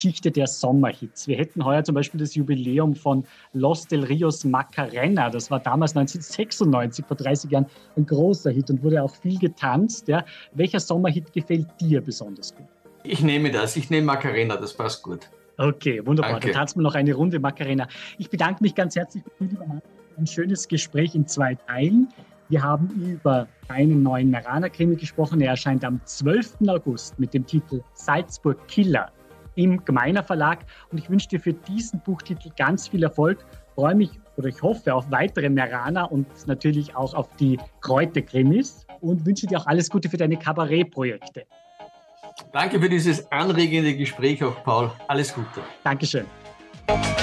Geschichte der Sommerhits. Wir hätten heuer zum Beispiel das Jubiläum von Los del Rios Macarena. Das war damals 1996, vor 30 Jahren, ein großer Hit und wurde auch viel getanzt. Ja. Welcher Sommerhit gefällt dir besonders gut? Ich nehme Macarena, das passt gut. Okay, wunderbar. Danke. Dann tanzen wir noch eine Runde Macarena. Ich bedanke mich ganz herzlich für ein schönes Gespräch in 2 Teilen. Wir haben über einen neuen Meraner-Krimi gesprochen. Er erscheint am 12. August mit dem Titel Salzburg Killer im Gmeiner Verlag. Und ich wünsche dir für diesen Buchtitel ganz viel Erfolg. Freue mich oder ich hoffe auf weitere Meraner und natürlich auch auf die Kräuterkrimis und wünsche dir auch alles Gute für deine Kabarettprojekte. Danke für dieses anregende Gespräch auch, Paul. Alles Gute. Dankeschön.